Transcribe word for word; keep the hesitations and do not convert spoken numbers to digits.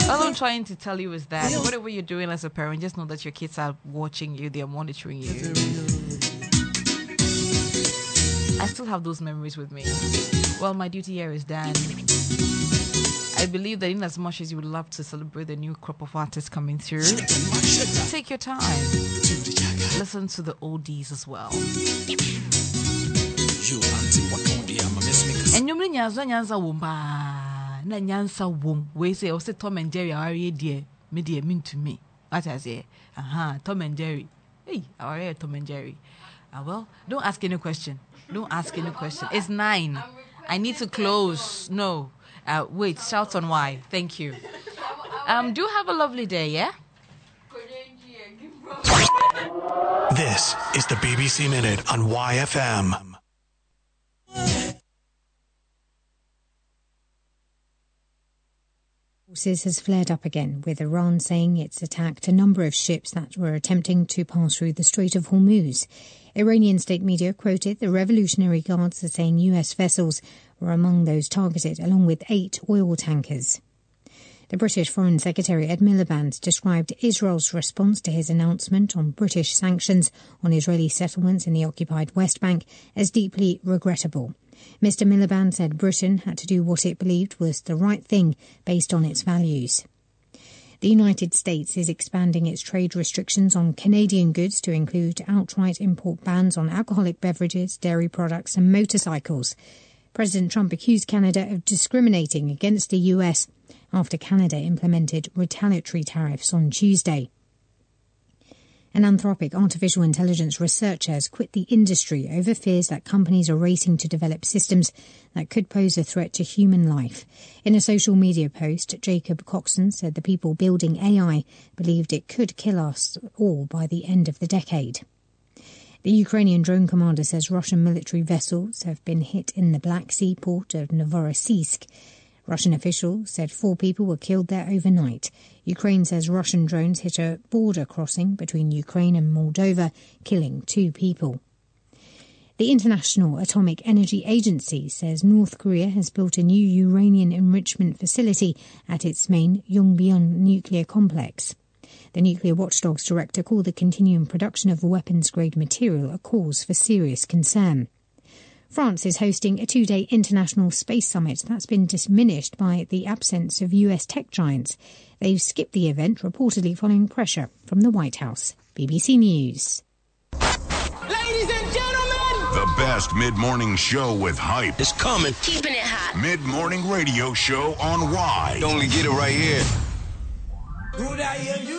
All I'm trying to tell you is that whatever you're doing as a parent, just know that your kids are watching you, they are monitoring you. I still have those memories with me. Well, my duty here is done. I believe that in as much as you would love to celebrate the new crop of artists coming through, take your time. Listen to the oldies as well. And you mean Nyanza Nyanza Wumba Na Nyanza Wum. We say, oh, say Tom and Jerry are dear, me dear mean to me. What I say, aha, Tom and Jerry. Hey, are Tom and Jerry? Ah, well, don't ask any question. Don't ask any question. It's nine. I need to close. No. Uh, wait, shout on why. Thank you. Um, do have a lovely day, yeah? This is the B B C Minute on Y F M. Forces has flared up again, with Iran saying it's attacked a number of ships that were attempting to pass through the Strait of Hormuz. Iranian state media quoted the Revolutionary Guards as saying U S vessels were among those targeted, along with eight oil tankers. The British Foreign Secretary Ed Miliband described Israel's response to his announcement on British sanctions on Israeli settlements in the occupied West Bank as deeply regrettable. Mister Miliband said Britain had to do what it believed was the right thing based on its values. The United States is expanding its trade restrictions on Canadian goods to include outright import bans on alcoholic beverages, dairy products and motorcycles. President Trump accused Canada of discriminating against the U S after Canada implemented retaliatory tariffs on Tuesday. An Anthropic artificial intelligence researcher has quit the industry over fears that companies are racing to develop systems that could pose a threat to human life. In a social media post, Jacob Coxon said the people building A I believed it could kill us all by the end of the decade. The Ukrainian drone commander says Russian military vessels have been hit in the Black Sea port of Novorossiysk. Russian officials said four people were killed there overnight. Ukraine says Russian drones hit a border crossing between Ukraine and Moldova, killing two people. The International Atomic Energy Agency says North Korea has built a new uranium enrichment facility at its main Yongbyon nuclear complex. The nuclear watchdog's director called the continuing production of weapons-grade material a cause for serious concern. France is hosting a two-day international space summit that's been diminished by the absence of U S tech giants. They've skipped the event, reportedly following pressure from the White House. B B C News. Ladies and gentlemen! The best mid-morning show with hype It's coming. Keeping it hot. Mid-morning radio show on Y. You only get it right here. Who that is?